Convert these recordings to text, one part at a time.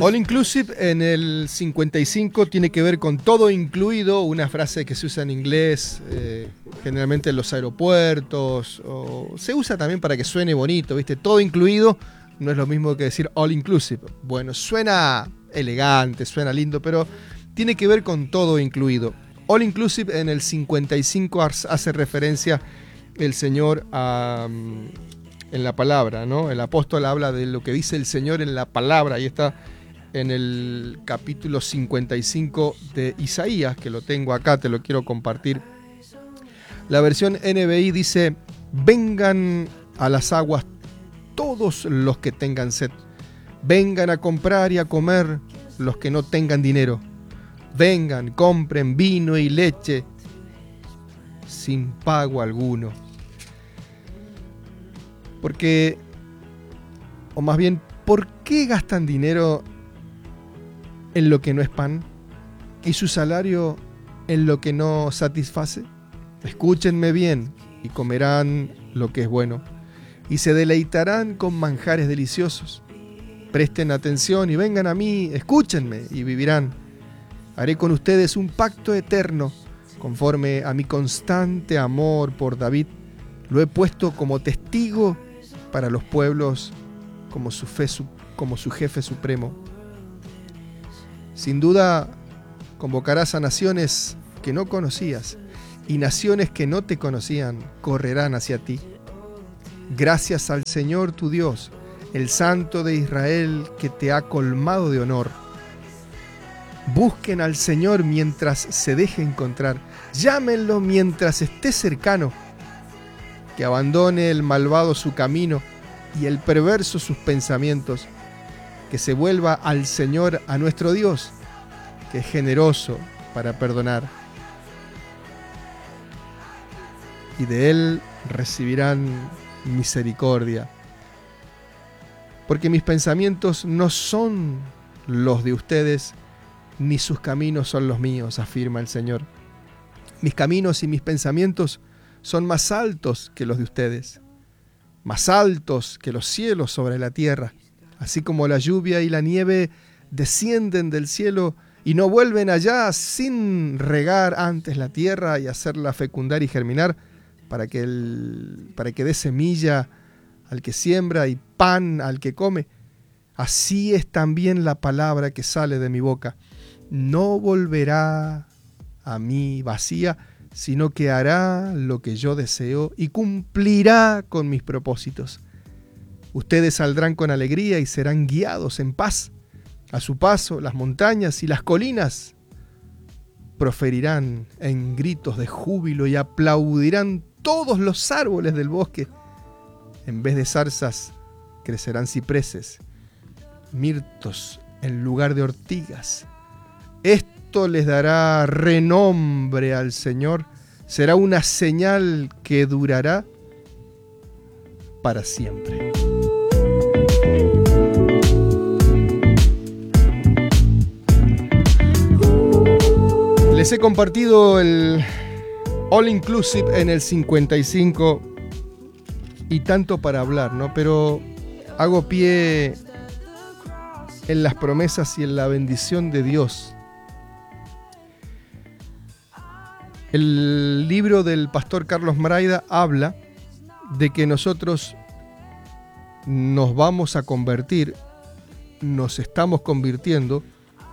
All inclusive en el 55 tiene que ver con todo incluido, una frase que se usa en inglés, generalmente en los aeropuertos, o se usa también para que suene bonito, ¿viste? Todo incluido no es lo mismo que decir all inclusive. Bueno, suena elegante, suena lindo, pero tiene que ver con todo incluido. All inclusive en el 55 hace referencia el Señor en la palabra, ¿no? El apóstol habla de lo que dice el Señor en la palabra, y está en el capítulo 55 de Isaías, que lo tengo acá, te lo quiero compartir. La versión NBI dice: vengan a las aguas todos los que tengan sed, vengan a comprar y a comer los que no tengan dinero, vengan, compren vino y leche sin pago alguno. Porque, o más bien, ¿por qué gastan dinero en lo que no es pan y su salario en lo que no satisface? Escúchenme bien y comerán lo que es bueno y se deleitarán con manjares deliciosos. Presten atención y vengan a mí, escúchenme y vivirán. Haré con ustedes un pacto eterno conforme a mi constante amor por David. Lo he puesto como testigo para los pueblos, como su jefe supremo. Sin duda convocarás a naciones que no conocías, y naciones que no te conocían correrán hacia ti. Gracias al Señor tu Dios, el Santo de Israel, que te ha colmado de honor. Busquen al Señor mientras se deje encontrar, llámenlo mientras esté cercano. Que abandone el malvado su camino y el perverso sus pensamientos, que se vuelva al Señor, a nuestro Dios, que es generoso para perdonar. Y de Él recibirán misericordia. Porque mis pensamientos no son los de ustedes, ni sus caminos son los míos, afirma el Señor. Mis caminos y mis pensamientos son más altos que los de ustedes, más altos que los cielos sobre la tierra. Así como la lluvia y la nieve descienden del cielo y no vuelven allá sin regar antes la tierra y hacerla fecundar y germinar, para que dé semilla al que siembra y pan al que come, así es también la palabra que sale de mi boca. No volverá a mí vacía, sino que hará lo que yo deseo y cumplirá con mis propósitos. Ustedes saldrán con alegría y serán guiados en paz. A su paso, las montañas y las colinas proferirán en gritos de júbilo y aplaudirán todos los árboles del bosque. En vez de zarzas, crecerán cipreses, mirtos en lugar de ortigas. Esto les dará renombre al Señor. Será una señal que durará para siempre. Les he compartido el All Inclusive en el 55 y tanto para hablar, ¿no? Pero hago pie en las promesas y en la bendición de Dios. El libro del pastor Carlos Mraida habla de que nosotros nos vamos a convertir, nos estamos convirtiendo,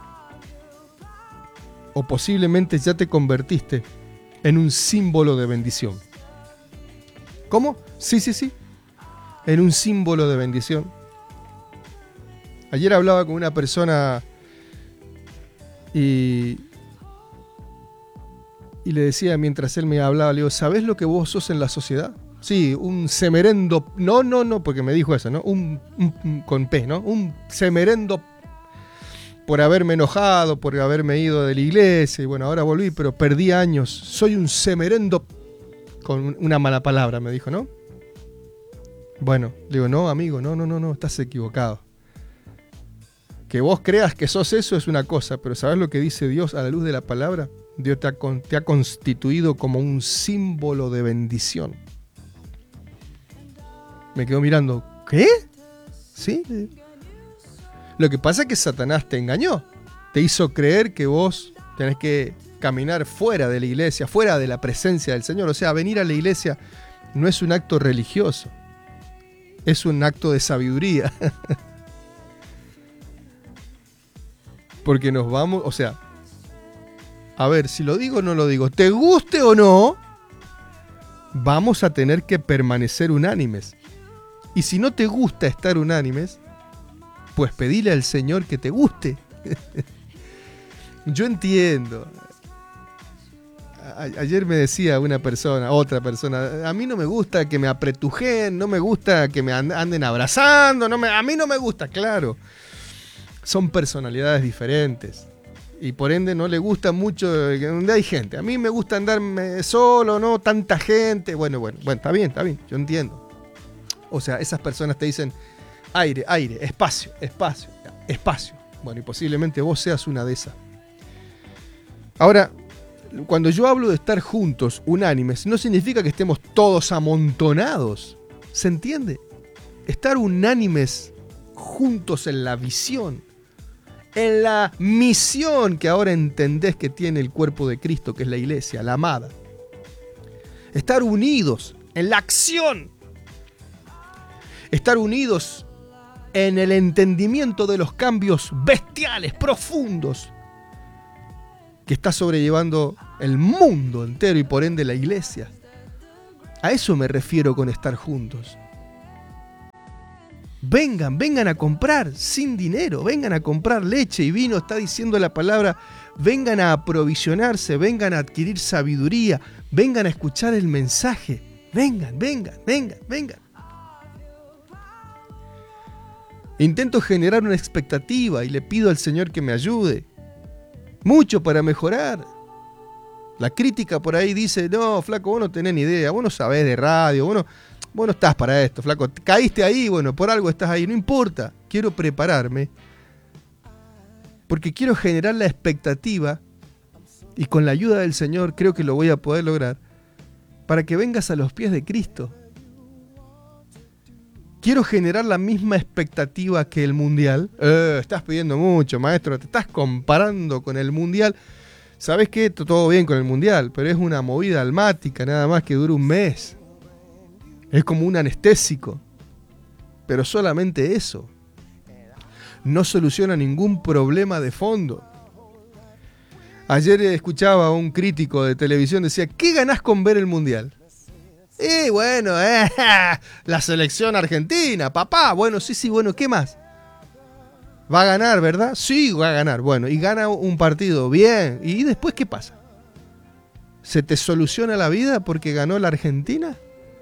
o posiblemente ya te convertiste en un símbolo de bendición. ¿Cómo? Sí, en un símbolo de bendición. Ayer hablaba con una persona y le decía, mientras él me hablaba, le digo, ¿sabés lo que vos sos en la sociedad? Sí, un semerendo, no, porque me dijo eso, ¿no? Un con P, ¿no? Un semerendo por haberme enojado, por haberme ido de la iglesia, y bueno, ahora volví, pero perdí años. Soy un semerendo, con una mala palabra, me dijo, ¿no? Bueno, le digo, no, amigo, no, estás equivocado. Que vos creas que sos eso es una cosa, pero ¿sabés lo que dice Dios a la luz de la palabra? Dios te ha constituido como un símbolo de bendición. Me quedo mirando, ¿qué? ¿Sí? Lo que pasa es que Satanás te engañó. Te hizo creer que vos tenés que caminar fuera de la iglesia, fuera de la presencia del Señor. O sea, venir a la iglesia no es un acto religioso, es un acto de sabiduría. Porque nos vamos, o sea, a ver, si lo digo o no lo digo, te guste o no, vamos a tener que permanecer unánimes. Y si no te gusta estar unánimes, pues pedile al Señor que te guste. Yo entiendo. Ayer me decía otra persona, a mí no me gusta que me apretujen, no me gusta que me anden abrazando, a mí no me gusta, claro. Son personalidades diferentes. Y por ende no le gusta mucho donde hay gente. A mí me gusta andarme solo, no tanta gente. Bueno, está bien, yo entiendo. O sea, esas personas te dicen aire, espacio. Bueno, y posiblemente vos seas una de esas. Ahora, cuando yo hablo de estar juntos, unánimes, no significa que estemos todos amontonados. ¿Se entiende? Estar unánimes juntos en la visión, en la misión que ahora entendés que tiene el cuerpo de Cristo, que es la iglesia, la amada. Estar unidos en la acción. Estar unidos en el entendimiento de los cambios bestiales, profundos, que está sobrellevando el mundo entero y por ende la iglesia. A eso me refiero con estar juntos. Vengan a comprar sin dinero, vengan a comprar leche y vino, está diciendo la palabra, vengan a aprovisionarse, vengan a adquirir sabiduría, vengan a escuchar el mensaje, vengan. Intento generar una expectativa y le pido al Señor que me ayude mucho para mejorar. La crítica por ahí dice, no, flaco, vos no tenés ni idea, vos no sabés de radio, vos no estás para esto, flaco, caíste ahí, bueno, por algo estás ahí, no importa, quiero prepararme, porque quiero generar la expectativa, y con la ayuda del Señor creo que lo voy a poder lograr, para que vengas a los pies de Cristo. Quiero generar la misma expectativa que el Mundial. Estás pidiendo mucho, maestro, te estás comparando con el Mundial. ¿Sabes qué? Todo bien con el Mundial, pero es una movida almática, nada más que dura un mes. Es como un anestésico. Pero solamente eso. No soluciona ningún problema de fondo. Ayer escuchaba a un crítico de televisión, decía, ¿qué ganás con ver el Mundial? Y bueno, la selección argentina, papá. Bueno, sí, bueno, ¿qué más? Va a ganar, ¿verdad? Sí, va a ganar. Bueno, y gana un partido, bien. ¿Y después qué pasa? ¿Se te soluciona la vida porque ganó la Argentina?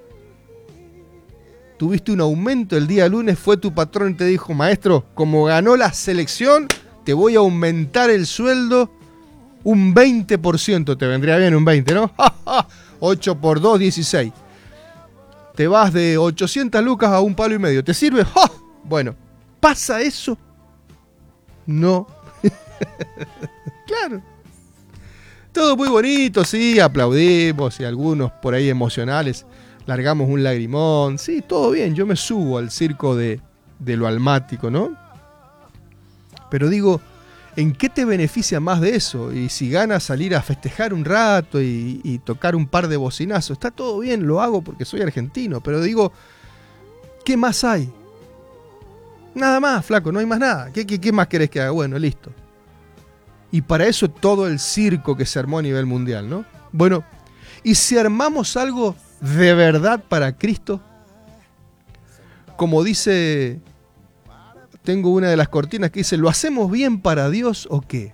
¿Tuviste un aumento el día lunes? Fue tu patrón y te dijo, maestro, como ganó la selección, te voy a aumentar el sueldo un 20%. Te vendría bien un 20, ¿no? 8 por 2, 16. Te vas de 800 lucas a 1,5 palos. ¿Te sirve? ¡Oh! Bueno, ¿pasa eso? No. Claro. Todo muy bonito, sí, aplaudimos y algunos por ahí emocionales largamos un lagrimón. Sí, todo bien, yo me subo al circo de lo almático, ¿no? Pero digo, ¿en qué te beneficia más de eso? Y si ganas salir a festejar un rato y tocar un par de bocinazos, está todo bien, lo hago porque soy argentino, pero digo, ¿qué más hay? Nada más, flaco, no hay más nada. ¿Qué más querés que haga? Bueno, listo. Y para eso todo el circo que se armó a nivel mundial, ¿no? Bueno, ¿y si armamos algo de verdad para Cristo? Como dice... Tengo una de las cortinas que dice, ¿lo hacemos bien para Dios o qué?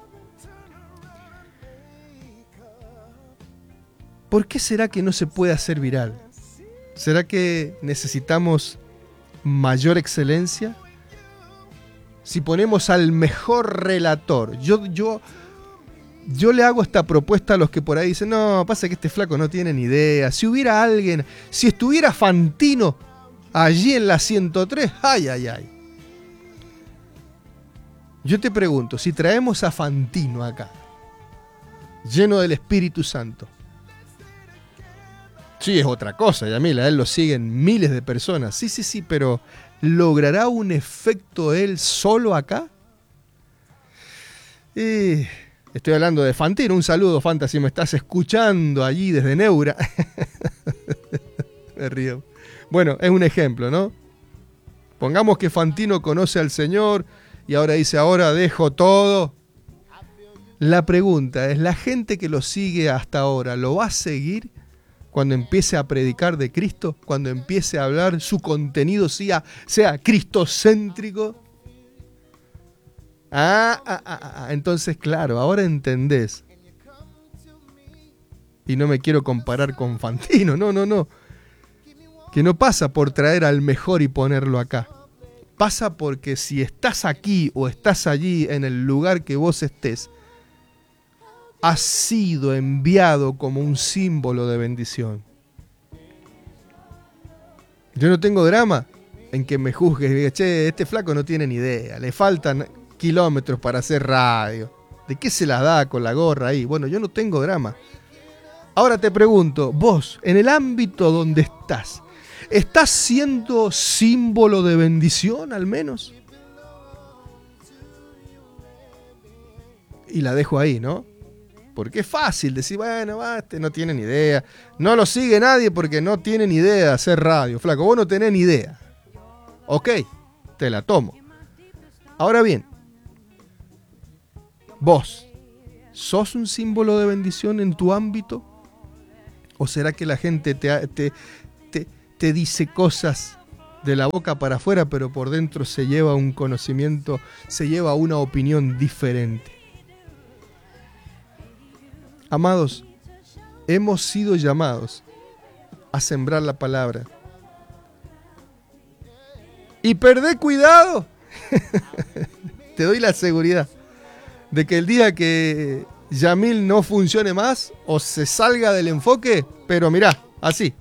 ¿Por qué será que no se puede hacer viral? ¿Será que necesitamos mayor excelencia? Si ponemos al mejor relator, yo le hago esta propuesta a los que por ahí dicen, no, pasa que este flaco no tiene ni idea. Si hubiera alguien, si estuviera Fantino allí en la 103, ay. Yo te pregunto, si traemos a Fantino acá, lleno del Espíritu Santo, Sí, es otra cosa, Yamil, a él lo siguen miles de personas. Sí, pero ¿logrará un efecto él solo acá? Estoy hablando de Fantino. Un saludo, Fanta, si me estás escuchando allí desde Neura. Me río. Bueno, es un ejemplo, ¿no? Pongamos que Fantino conoce al Señor y ahora dice, ahora dejo todo. La pregunta es, ¿la gente que lo sigue hasta ahora lo va a seguir cuando empiece a predicar de Cristo? Cuando empiece a hablar, su contenido sea cristocéntrico. Entonces, claro, ahora entendés. Y no me quiero comparar con Fantino, no. Que no pasa por traer al mejor y ponerlo acá. Pasa porque si estás aquí o estás allí en el lugar que vos estés, has sido enviado como un símbolo de bendición. Yo no tengo drama en que me juzgues y digas, che, este flaco no tiene ni idea, le faltan kilómetros para hacer radio. ¿De qué se las da con la gorra ahí? Bueno, yo no tengo drama. Ahora te pregunto, vos, en el ámbito donde ¿estás siendo símbolo de bendición al menos? Y la dejo ahí, ¿no? Porque es fácil decir, bueno, este no tiene ni idea. No lo sigue nadie porque no tiene ni idea de hacer radio. Flaco, vos no tenés ni idea. Ok, te la tomo. Ahora bien, vos, ¿sos un símbolo de bendición en tu ámbito? ¿O será que la gente te dice cosas de la boca para afuera, pero por dentro se lleva un conocimiento, se lleva una opinión diferente? Amados, hemos sido llamados a sembrar la palabra. Y perdé cuidado. Te doy la seguridad de que el día que Yamil no funcione más o se salga del enfoque, pero mirá, así.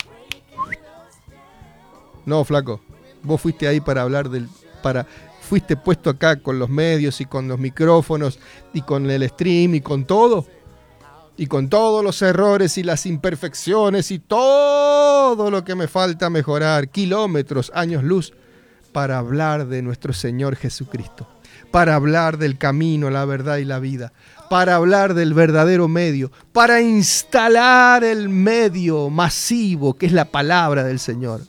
No, flaco, vos fuiste ahí para hablar fuiste puesto acá con los medios y con los micrófonos y con el stream y con todo. Y con todos los errores y las imperfecciones y todo lo que me falta mejorar, kilómetros, años luz, para hablar de nuestro Señor Jesucristo, para hablar del camino, la verdad y la vida, para hablar del verdadero medio, para instalar el medio masivo que es la palabra del Señor.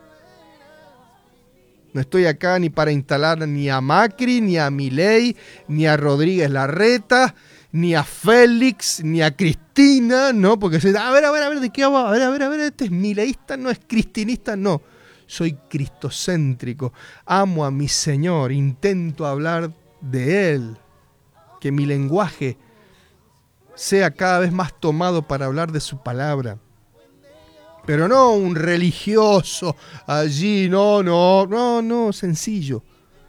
No estoy acá ni para instalar ni a Macri, ni a Milei, ni a Rodríguez Larreta, ni a Félix, ni a Cristina, ¿no? Porque a ver, ¿de qué va? A ver, este es mileísta, no es cristinista, no. Soy cristocéntrico, amo a mi Señor, intento hablar de Él, que mi lenguaje sea cada vez más tomado para hablar de su palabra. Pero no un religioso allí, no, sencillo.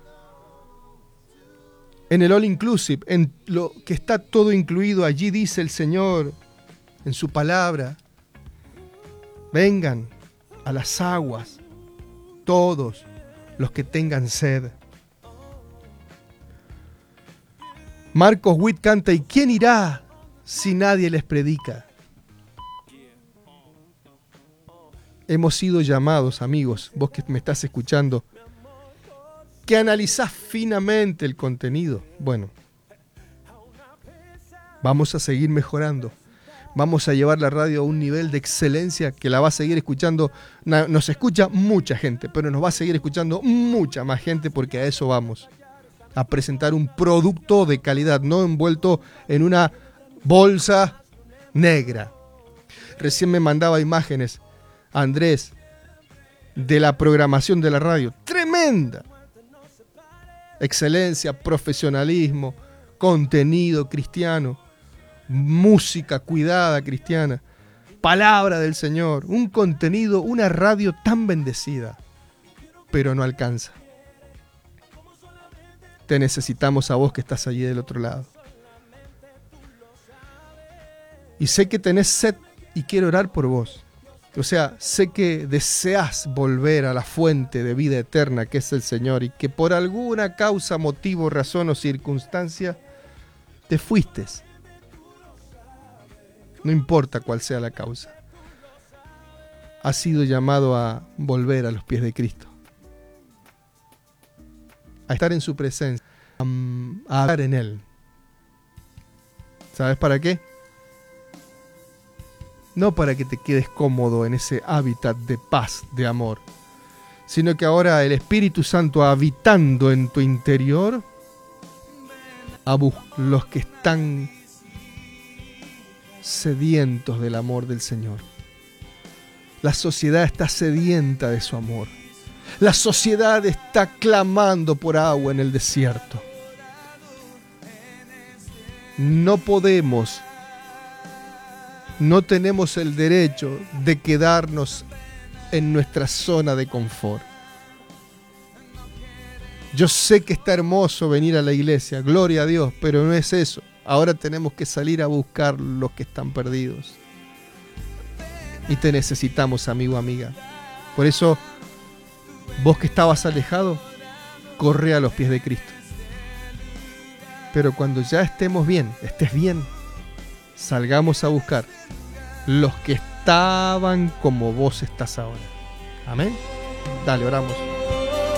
En el all inclusive, en lo que está todo incluido, allí dice el Señor en su palabra, vengan a las aguas todos los que tengan sed. Marcos Witt canta, ¿y quién irá si nadie les predica? Hemos sido llamados, amigos, vos que me estás escuchando, que analizás finamente el contenido. Bueno, vamos a seguir mejorando. Vamos a llevar la radio a un nivel de excelencia que la va a seguir escuchando. Nos escucha mucha gente, pero nos va a seguir escuchando mucha más gente porque a eso vamos. A presentar un producto de calidad, no envuelto en una bolsa negra. Recién me mandaba imágenes, Andrés, de la programación de la radio. ¡Tremenda! Excelencia, profesionalismo, contenido cristiano, música cuidada cristiana, palabra del Señor, un contenido, una radio tan bendecida, pero no alcanza. Te necesitamos a vos que estás allí del otro lado. Y sé que tenés sed y quiero orar por vos. O sea, sé que deseas volver a la fuente de vida eterna que es el Señor y que por alguna causa, motivo, razón o circunstancia te fuiste. No importa cuál sea la causa. has sido llamado a volver a los pies de Cristo, a estar en su presencia, a hablar en Él. ¿Sabes para qué? No para que te quedes cómodo en ese hábitat de paz, de amor, sino que ahora el Espíritu Santo habitando en tu interior, a los que están sedientos del amor del Señor. La sociedad está sedienta de su amor. La sociedad está clamando por agua en el desierto. No podemos, no tenemos el derecho de quedarnos en nuestra zona de confort. Yo sé que está hermoso venir a la iglesia, gloria a Dios, pero no es eso. Ahora tenemos que salir a buscar los que están perdidos. Y te necesitamos, amigo, amiga. Por eso, vos que estabas alejado, corre a los pies de Cristo. Pero cuando ya estemos bien, estés bien, salgamos a buscar los que estaban como vos estás ahora. Amén. Dale, oramos.